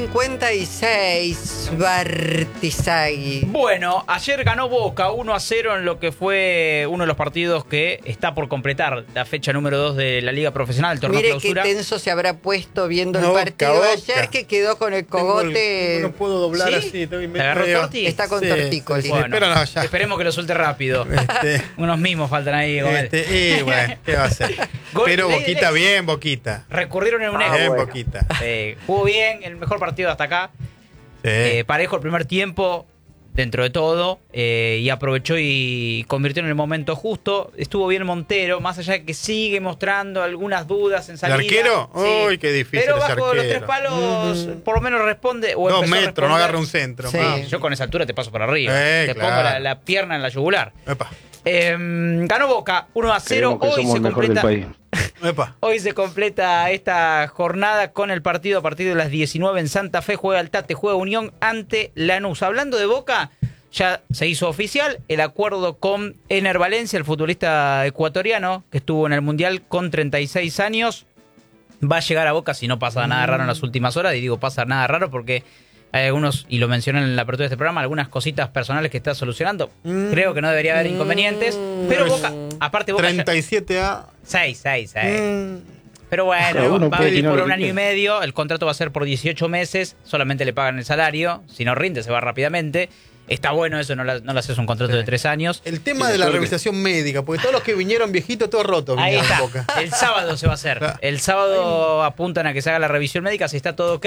56, Bartisagui. Bueno, ayer ganó Boca 1-0 en lo que fue uno de los partidos que está por completar la fecha número 2 de la Liga Profesional, el torneo Mire clausura. qué tenso se habrá puesto viendo el Boca, partido Boca. ayer, que quedó con el cogote. No puedo doblar ¿Sí? así. Estoy ¿Te agarró Torti? Está con Sí, tortícolis. sí, Bueno, pero no, ya. esperemos que lo suelte rápido. Este, Unos mimos faltan ahí. y bueno, ¿qué va a hacer? Gol- Pero ley de Boquita, ley. bien, Boquita. Recurrieron en un Bien, ex. Boquita. Jugó bien, el mejor partido hasta acá. Sí. Parejo el primer tiempo, dentro de todo, y aprovechó y convirtió en el momento justo. Estuvo bien Montero, más allá de que sigue mostrando algunas dudas en salida. ¿El arquero? Sí. Uy, qué difícil Pero ese bajo los arquero. 3 palos, por lo menos responde. O 2 empezó a metros, no responder. agarra un centro. Sí. Vamos. Yo con esa altura te paso por arriba. Te claro. pongo la pierna en la yugular. Epa, Ganó Boca 1-0. Creemos que Hoy somos se el mejor del completa. país. epa. Hoy se completa esta jornada con el partido a partir de las 19 en Santa Fe. Juega el Tate, juega Unión ante Lanús. Hablando de Boca, ya se hizo oficial el acuerdo con Ener Valencia, el futbolista ecuatoriano que estuvo en el Mundial con 36 años. Va a llegar a Boca si no pasa nada raro en las últimas horas. Y digo pasa nada raro porque hay algunos, y lo mencioné en la apertura de este programa, algunas cositas personales que está solucionando. Creo que no debería haber inconvenientes. Pero Boca, aparte Boca... 37A. 6. Mm, Pero bueno, Claro, uno va a puede venir tener por lo un que año y quiera. medio. El contrato va a ser por 18 meses. Solamente le pagan el salario. Si no rinde, se va rápidamente. Está bueno eso, no le haces un contrato de 3 años. El tema de la revisación médica, porque todos los que vinieron viejitos, todos rotos Ahí vinieron está. Boca. El sábado se va a hacer. Claro. El sábado apuntan a que se haga la revisión médica, si está todo ok.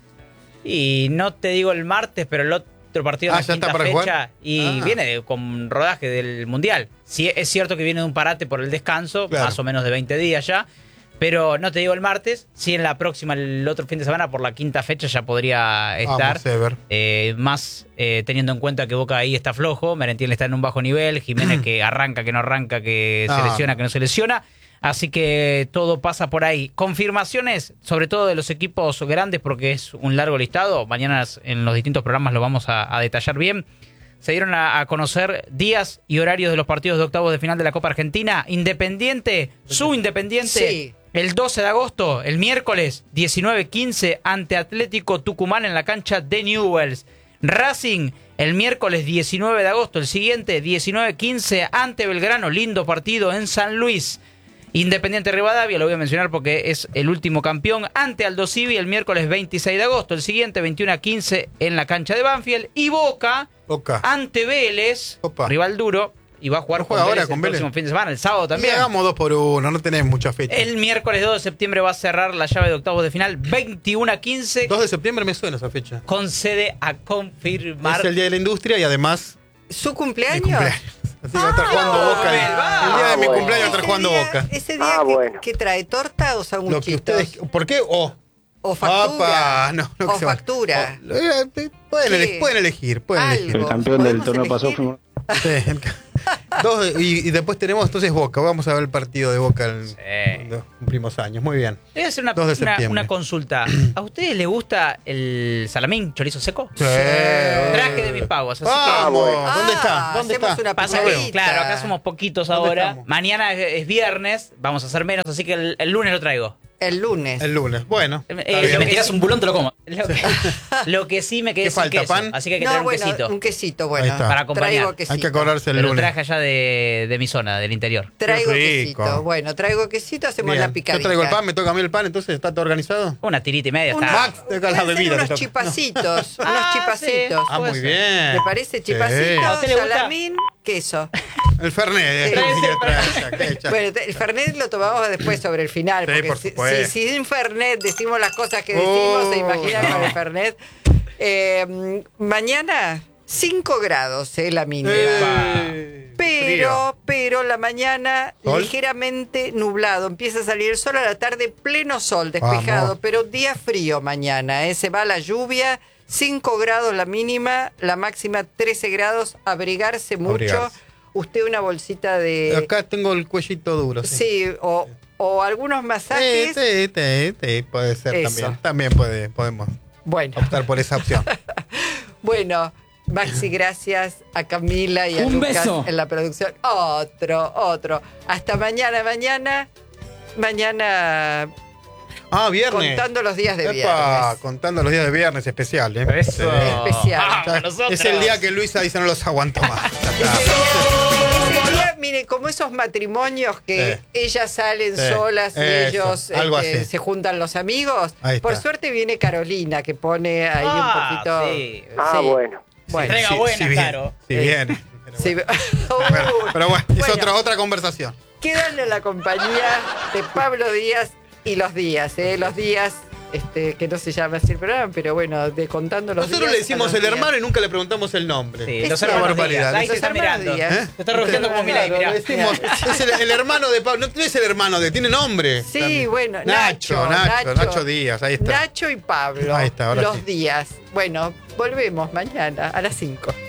Y no te digo el martes, pero el otro partido Ah, en la ¿ya está quinta para fecha. jugar? Y Ah. viene con rodaje del Mundial. Sí, es cierto que viene de un parate por el descanso, Claro. más o menos de 20 días ya. Pero no te digo el martes, sí en la próxima, el otro fin de semana, por la quinta fecha ya podría estar. Vamos, Ever. Más teniendo en cuenta que Boca ahí está flojo, Merentiel está en un bajo nivel, Jiménez que arranca, que no arranca, que se Ah. lesiona, que no se lesiona. Así que todo pasa por ahí. Confirmaciones, sobre todo de los equipos grandes, porque es un largo listado. Mañana en los distintos programas lo vamos a detallar bien. Se dieron a conocer días y horarios de los partidos de octavos de final de la Copa Argentina. Independiente, su Independiente, Sí. el 12 de agosto, el miércoles 19:15, ante Atlético Tucumán en la cancha de Newell's. Racing, el miércoles 19 de agosto, el siguiente 19:15, ante Belgrano, lindo partido en San Luis. Independiente Rivadavia, lo voy a mencionar porque es el último campeón, ante Aldo Civi el miércoles 26 de agosto, el siguiente 21:15 en la cancha de Banfield. Y Boca, Boca. ante Vélez, Opa. rival duro, y va a jugar ¿No juega ahora el con Vélez? próximo fin de semana, el sábado también. Y hagamos 2 por 1, no tenés mucha fecha. El miércoles 2 de septiembre va a cerrar la llave de octavos de final, 21:15, 2 de septiembre me suena esa fecha. con sede a confirmar. Es el Día de la Industria y además ¿Su mi cumpleaños? cumpleaños. Así que va a estar jugando Boca. El día de mi bueno. cumpleaños va a estar jugando Boca. ¿Ese día bueno. que trae torta o sanguchitos? Lo que ustedes... ¿Por qué? O factura. Opa, no, o que se va. factura. Pueden elegir. Algo. El campeón del ¿Podemos torneo pasado elegir? fuimos. Sí, y después tenemos entonces Boca. Vamos a ver el partido de Boca en los cumplimos años. Muy bien. Voy a hacer una, 2 de septiembre. una consulta. ¿A ustedes les gusta el salamín chorizo seco? Sí. Traje de mis pagos, así Vamos. bueno. ¿Dónde está? ¿Dónde hacemos está? una Pasa que, picadita. claro, acá somos poquitos ¿Dónde ahora. estamos? Mañana es viernes, vamos a hacer menos, así que el lunes lo traigo. El lunes. El lunes. Bueno. Si bien. me tiras un bulón, te lo como. Lo que sí me quedé ¿Qué sin falta, queso, pan? así que hay que No, traer un bueno, quesito. un quesito, Ahí bueno. está. Para acompañar. Traigo quesito. Hay que acordarse el Pero lo lunes. traje allá de mi zona, del interior. Traigo Qué rico. quesito. Bueno, traigo quesito, hacemos Bien. la picadita. Yo traigo el pan, me toca a mí el pan, entonces está todo organizado. Una tirita y media Unos- está. Max, te toca la pueden ser bebida. unos te toca. chipacitos, unos Ah, chipacitos. sí. Ah, muy Puede bien. ¿Le parece Sí. chipacito, ¿A usted le gusta? salamín, queso? El Fernet. Sí. Bueno, El Fernet lo tomamos después sobre el final, Sí, porque por supuesto. si sin Fernet decimos las cosas que decimos, se imaginan con el Fernet. Mañana 5 grados, la mínima. Pero la mañana ¿Sol? ligeramente nublado. Empieza a salir el sol a la tarde, pleno sol, despejado, Vamos. pero día frío mañana. Se va la lluvia, 5 grados la mínima, la máxima 13 grados, abrigarse mucho. Abrigarse. Usted una bolsita de... Acá tengo el cuellito duro. Sí, o algunos masajes. Sí, puede ser Eso. también. También podemos Bueno, optar por esa opción. bueno, Maxi, gracias a Camila y a Un Lucas beso. en la producción. Otro. Hasta mañana. Mañana Ah, viernes. Contando los días de Epa, viernes. Contando los días de viernes, especial, ¿eh? Eso. Sí. Especial. Vamos, nosotros. Es el día que Luisa dice no los aguanto más. Ya está. Ese día, mire, como esos matrimonios que Sí. ellas salen Sí. solas y Eso, ellos algo así. se juntan los amigos. Ahí está. Por suerte viene Carolina, que pone ahí un poquito. Sí. Bueno. Entrega buena, viene, Caro. si viene. Sí. Pero bueno, es Bueno. otra conversación. Quedan en la compañía de Pablo Díaz y los días, los días, que no se llama así el programa, pero bueno, de contando los Nosotros días. le decimos a los el días. hermano y nunca le preguntamos el nombre. Sí, Es los una hermanos barbaridad. Díaz. Ahí Los se está hermanos mirando. Díaz. Se está rugiendo como Milei, mirá. Lo decimos, es el hermano de Pablo. No es el hermano de, tiene nombre. Sí, También. bueno, Nacho Díaz, ahí está. Nacho y Pablo. Ahí está, ahora los sí. días. Bueno, volvemos mañana a las 5.